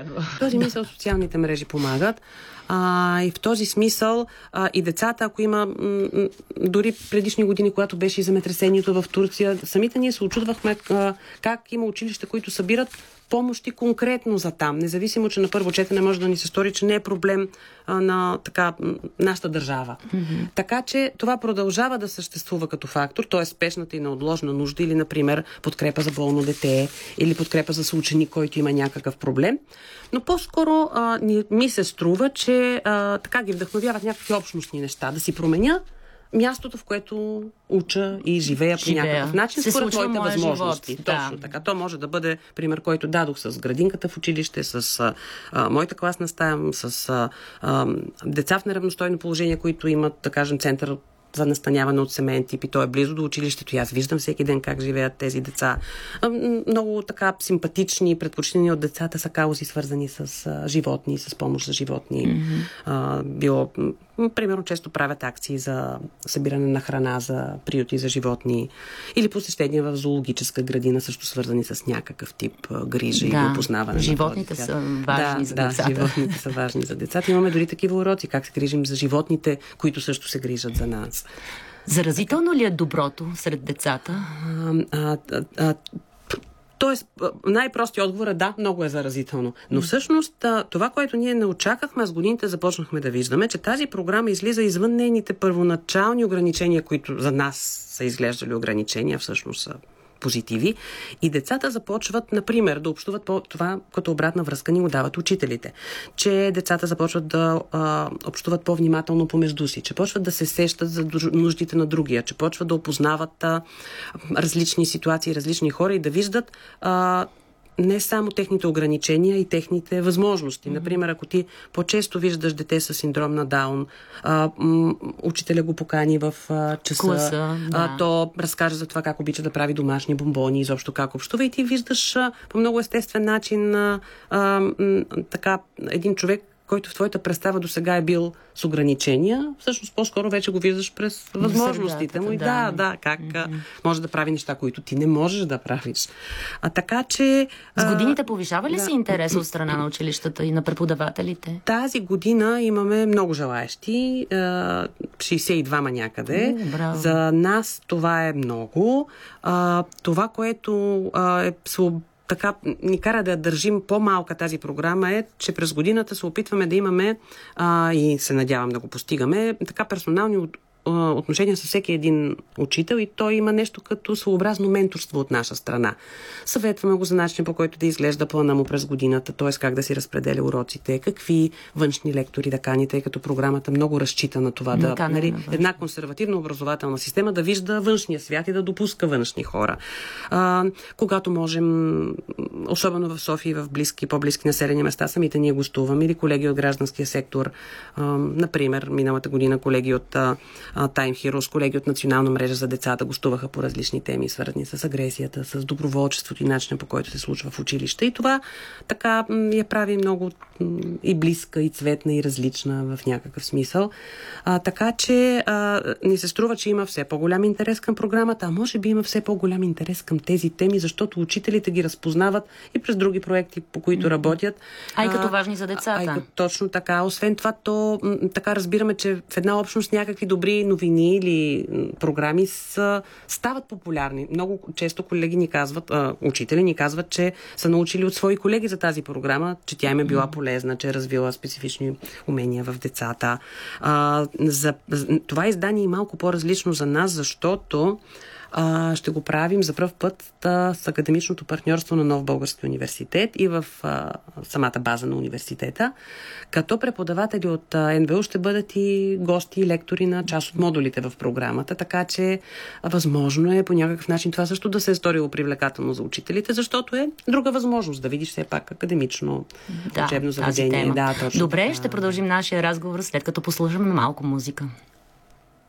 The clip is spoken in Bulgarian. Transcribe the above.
В този смисъл социалните мрежи помагат. И в този смисъл и децата, ако има дори предишни години, когато беше и земетресението в Турция, самите ние се очудвахме как има училища, които събират помощи конкретно за там. Независимо, че на първо четене може да ни се стори, че не е проблем на нашата държава. Mm-hmm. Така че това продължава да съществува като фактор, т.е. спешната и неотложна нужда или, например, подкрепа за болно дете или подкрепа за съученик, който има някакъв проблем. Но по-скоро ми се струва, че така ги вдъхновяват някакви общностни неща. Да си променя мястото, в което уча и живея по някакъв начин, според моите възможности. Живот, Точно така. То може да бъде пример, който дадох с градинката в училище, с моята класна стая, с деца в неравностойно положение, които имат, да кажем, център за настаняване от семейен тип и то е близо до училището и аз виждам всеки ден как живеят тези деца. Много така симпатични и предпочитани от децата са каузи, свързани с животни, с помощ за животни. Било, примерно, често правят акции за събиране на храна за приюти за животни или посещения в зоологическа градина, също свързани с някакъв тип грижа или опознаване. Животните са важни за децата. Животните са важни за децата. Имаме дори такива уроци, как се грижим за животните, които също се грижат за нас. Заразително ли е доброто сред децата? Тоест, най-простият отговор е да, много е заразително. Но всъщност това, което ние не очакахме с годините, започнахме да виждаме, че тази програма излиза извън нейните първоначални ограничения, които за нас са изглеждали ограничения, всъщност са позитиви. И децата започват, например, да общуват по това, като обратна връзка ни го дават учителите. Че децата започват да общуват по-внимателно помежду си, че почват да се сещат за нуждите на другия, че почват да опознават различни ситуации, различни хора и да виждат не само техните ограничения и техните възможности. Например, ако ти по-често виждаш дете с синдром на Даун, учителя го покани в часа, класа, то разкаже за това как обича да прави домашни бомбони, изобщо как общува и ти виждаш по много естествен начин така един човек, който в твоята представа до сега е бил с ограничения, всъщност по-скоро вече го виждаш през възможностите му. И как може да прави неща, които ти не можеш да правиш. Така че... С годините повишава ли се интерес от страна на училищата и на преподавателите? Тази година имаме много желаещи, 62 някъде. За нас това е много. Това, което е така ни кара да държим по-малка тази програма е, че през годината се опитваме да имаме и се надявам да го постигаме така персонални отношения с всеки един учител и той има нещо като своеобразно менторство от наша страна. Съветваме го за начин, по който да изглежда плана му през годината, т.е. как да си разпределя уроците, какви външни лектори да кани, тъй като програмата много разчита на това една консервативна образователна система да вижда външния свят и да допуска външни хора. Когато можем, особено в София и в по-близки населени места, самите ние гостуваме или колеги от гражданския сектор. Например, миналата година колеги от Time Heroes, колеги от Национална мрежа за децата гостуваха по различни теми, свързани с агресията, с доброволчеството и начина, по който се случва в училище. И това така я прави много и близка, и цветна, и различна в някакъв смисъл. Така че ни се струва, че има все по-голям интерес към програмата, а може би има все по-голям интерес към тези теми, защото учителите ги разпознават и през други проекти, по които работят. И като важни за децата. Точно така. Освен това, така разбираме, че в една общност някакви добри новини или програми стават популярни. Много често колеги ни казват, учители ни казват, че са научили от свои колеги за тази програма, че тя им е била полезна, че е развила специфични умения в децата. Това издание е малко по-различно за нас, защото ще го правим за пръв път с академичното партньорство на Нов български университет и в самата база на университета, като преподаватели от НБУ ще бъдат и гости и лектори на част от модулите в програмата, така че възможно е по някакъв начин това също да се е сторило привлекателно за учителите, защото е друга възможност да видиш все пак академично учебно заведение. Добре, ще продължим нашия разговор след като послушаме малко музика.